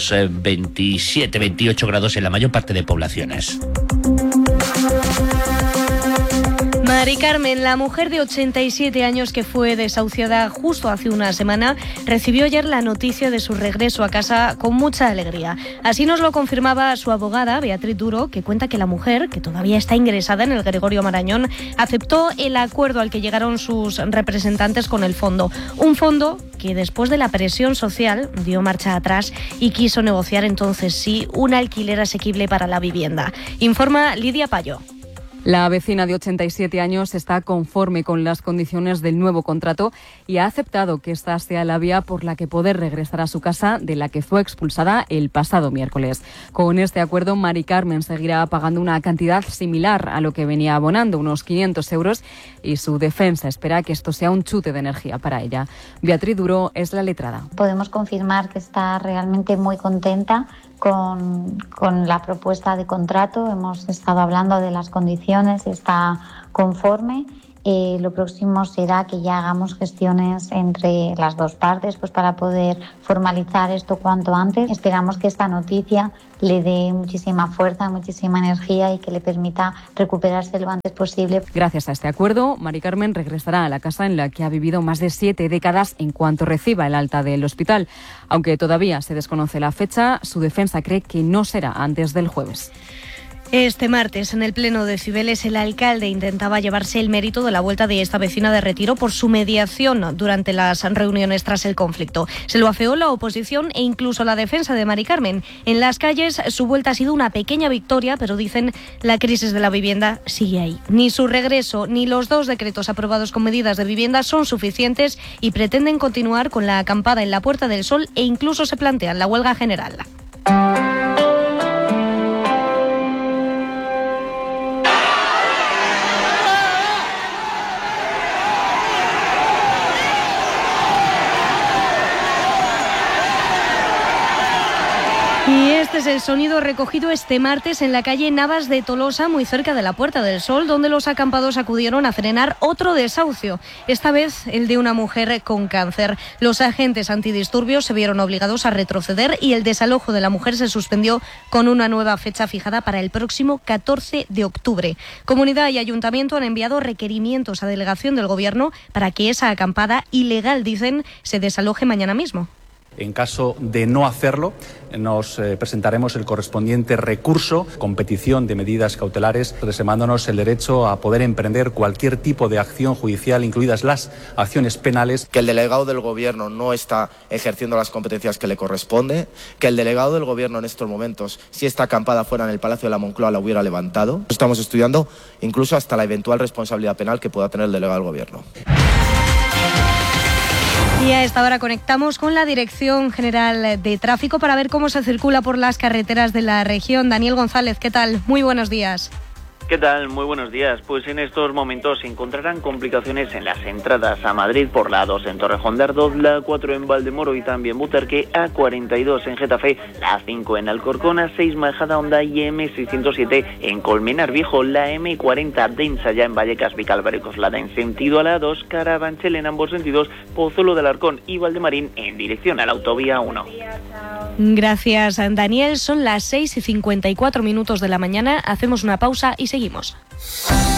unos 27-28 grados en la mayor parte de poblaciones. Mari Carmen, la mujer de 87 años que fue desahuciada justo hace una semana, recibió ayer la noticia de su regreso a casa con mucha alegría. Así nos lo confirmaba su abogada, Beatriz Duro, que cuenta que la mujer, que todavía está ingresada en el Gregorio Marañón, aceptó el acuerdo al que llegaron sus representantes con el fondo. Un fondo que después de la presión social dio marcha atrás y quiso negociar entonces sí un alquiler asequible para la vivienda. Informa Lidia Payo. La vecina de 87 años está conforme con las condiciones del nuevo contrato y ha aceptado que esta sea la vía por la que poder regresar a su casa, de la que fue expulsada el pasado miércoles. Con este acuerdo, Mari Carmen seguirá pagando una cantidad similar a lo que venía abonando, unos 500 euros, y su defensa espera que esto sea un chute de energía para ella. Beatriz Duro es la letrada. Podemos confirmar que está realmente muy contenta con la propuesta de contrato. Hemos estado hablando de las condiciones, está conforme. Lo próximo será que ya hagamos gestiones entre las dos partes, pues para poder formalizar esto cuanto antes. Esperamos que esta noticia le dé muchísima fuerza, muchísima energía y que le permita recuperarse lo antes posible. Gracias a este acuerdo, Mari Carmen regresará a la casa en la que ha vivido más de 7 décadas en cuanto reciba el alta del hospital. Aunque todavía se desconoce la fecha, su defensa cree que no será antes del jueves. Este martes, en el Pleno de Cibeles, el alcalde intentaba llevarse el mérito de la vuelta de esta vecina de Retiro por su mediación durante las reuniones tras el conflicto. Se lo afeó la oposición e incluso la defensa de Mari Carmen. En las calles, su vuelta ha sido una pequeña victoria, pero dicen la crisis de la vivienda sigue ahí. Ni su regreso ni los 2 decretos aprobados con medidas de vivienda son suficientes y pretenden continuar con la acampada en la Puerta del Sol e incluso se plantean la huelga general. Y este es el sonido recogido este martes en la calle Navas de Tolosa, muy cerca de la Puerta del Sol, donde los acampados acudieron a frenar otro desahucio, esta vez el de una mujer con cáncer. Los agentes antidisturbios se vieron obligados a retroceder y el desalojo de la mujer se suspendió con una nueva fecha fijada para el próximo 14 de octubre. Comunidad y ayuntamiento han enviado requerimientos a delegación del Gobierno para que esa acampada ilegal, dicen, se desaloje mañana mismo. En caso de no hacerlo, nos presentaremos el correspondiente recurso con petición de medidas cautelares, reservándonos el derecho a poder emprender cualquier tipo de acción judicial, incluidas las acciones penales. Que el delegado del Gobierno no está ejerciendo las competencias que le corresponde, que el delegado del Gobierno en estos momentos, si esta acampada fuera en el Palacio de la Moncloa, la hubiera levantado. Estamos estudiando incluso hasta la eventual responsabilidad penal que pueda tener el delegado del Gobierno. Y a esta hora conectamos con la Dirección General de Tráfico para ver cómo se circula por las carreteras de la región. Daniel González, ¿qué tal? Muy buenos días. ¿Qué tal? Muy buenos días. Pues en estos momentos se encontrarán complicaciones en las entradas a Madrid por la A2 en Torrejón de Ardoz, la A4 en Valdemoro y también Butarque, A42 en Getafe, la A5 en Alcorcón, A6 Majadahonda y M607 en Colmenar Viejo, la M40 densa ya en Vallecas, Vicálvaro y Coslada en sentido a la A2, Carabanchel en ambos sentidos, Pozuelo de Alarcón y Valdemarín en dirección a la autovía 1. Gracias, Daniel. Son las 6:54 de la mañana. Hacemos una pausa y seguimos.